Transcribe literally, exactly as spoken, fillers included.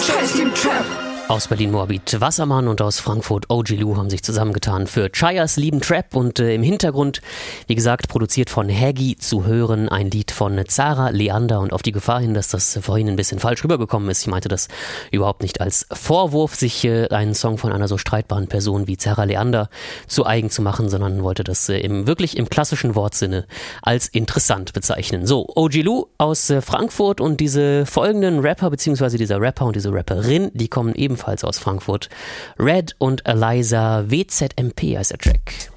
Scheiß Team Trap. Aus Berlin Moabit Wassermann und aus Frankfurt O G Lou haben sich zusammengetan für Chayas lieben Trap und äh, im Hintergrund, wie gesagt, produziert von Haggy zu hören, ein Lied von Zara Leander und auf die Gefahr hin, dass das vorhin ein bisschen falsch rübergekommen ist. Ich meinte das überhaupt nicht als Vorwurf, sich äh, einen Song von einer so streitbaren Person wie Zara Leander zu eigen zu machen, sondern wollte das äh, im, wirklich im klassischen Wortsinne als interessant bezeichnen. So, O G Lou aus äh, Frankfurt und diese folgenden Rapper, beziehungsweise dieser Rapper und diese Rapperin, die kommen ebenfalls aus Frankfurt. Red und Eliza W Z M P heißt der Track.